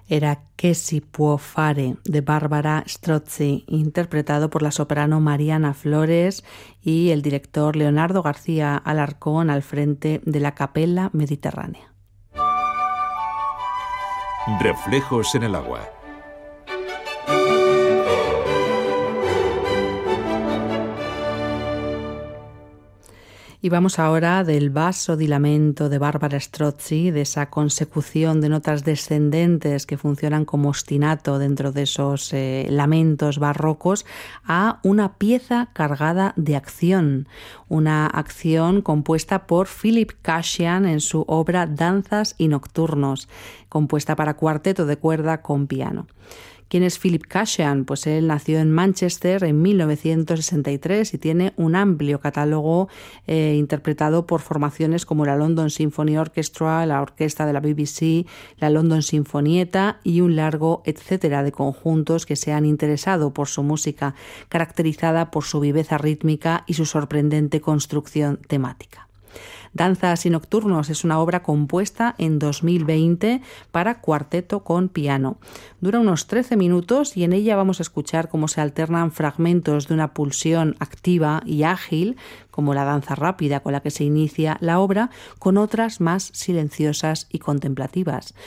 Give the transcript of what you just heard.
Era Che si può fare, de Barbara Strozzi, interpretado por la soprano Mariana Flores y el director Leonardo García Alarcón al frente de la Capella Mediterránea. Reflejos en el agua. Y vamos ahora del Basso di Lamento de Barbara Strozzi, de esa consecución de notas descendentes que funcionan como ostinato dentro de esos lamentos barrocos, a una pieza cargada de acción. Una acción compuesta por Philip Kashyan en su obra Danzas y Nocturnos, compuesta para cuarteto de cuerda con piano. ¿Quién es Philip Kashyan? Pues él nació en Manchester en 1963 y tiene un amplio catálogo interpretado por formaciones como la London Symphony Orchestra, la orquesta de la BBC, la London Sinfonietta y un largo etcétera de conjuntos que se han interesado por su música, caracterizada por su viveza rítmica y su sorprendente construcción temática. Danzas y Nocturnos es una obra compuesta en 2020 para cuarteto con piano. Dura unos 13 minutos y en ella vamos a escuchar cómo se alternan fragmentos de una pulsión activa y ágil, como la danza rápida con la que se inicia la obra, con otras más silenciosas y contemplativas.